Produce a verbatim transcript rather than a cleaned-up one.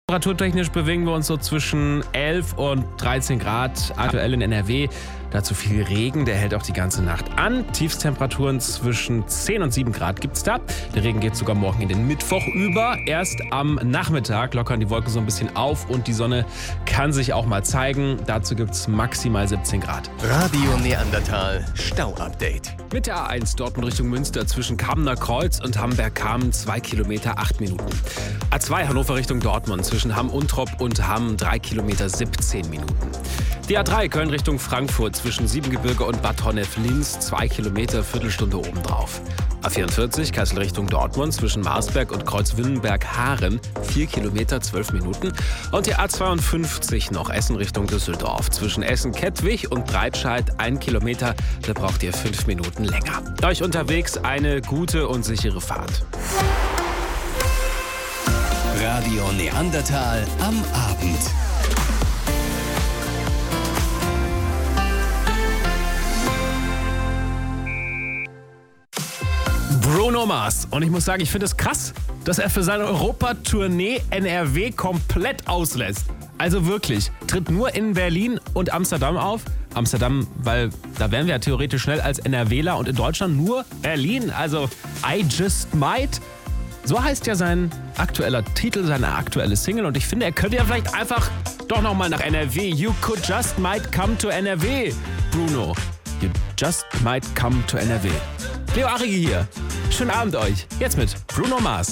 Temperaturtechnisch bewegen wir uns so zwischen elf und dreizehn Grad aktuell in N R W. Dazu viel Regen, der hält auch die ganze Nacht an. Tiefstemperaturen zwischen zehn und sieben Grad gibt's da. Der Regen geht sogar morgen in den Mittwoch über. Erst am Nachmittag lockern die Wolken so ein bisschen auf und die Sonne kann sich auch mal zeigen. Dazu gibt's maximal siebzehn Grad. Radio Neandertal Stau-Update. Mit der A eins Dortmund Richtung Münster zwischen Kamener Kreuz und Hamberg-Kamen zwei Kilometer, acht Minuten. A zwei Hannover Richtung Dortmund zwischen Hamm-Untrop und Hamm drei Kilometer, siebzehn Minuten. Die A drei Köln Richtung Frankfurt zwischen Siebengebirge und Bad Honnef-Linz zwei Kilometer, Viertelstunde obendrauf. A vierundvierzig Kassel Richtung Dortmund zwischen Marsberg und Kreuzwillenberg-Haaren vier Kilometer, zwölf Minuten. Und die A zweiundfünfzig noch Essen Richtung Düsseldorf zwischen Essen-Kettwig und Breitscheid ein Kilometer, da braucht ihr fünf Minuten länger. Euch unterwegs eine gute und sichere Fahrt. Radio Neandertal am Abend. Bruno Mars. Und ich muss sagen, ich finde es krass, dass er für seine Europatournee N R W komplett auslässt. Also wirklich, tritt nur in Berlin und Amsterdam auf. Amsterdam, weil da wären wir ja theoretisch schnell als NRWler und in Deutschland nur Berlin. Also I Just Might. So heißt ja sein aktueller Titel, seine aktuelle Single. Und ich finde, er könnte ja vielleicht einfach doch nochmal nach N R W. You could just might come to N R W, Bruno. You just might come to N R W. Leo Arrigi hier. Schönen Abend euch. Jetzt mit Bruno Mars.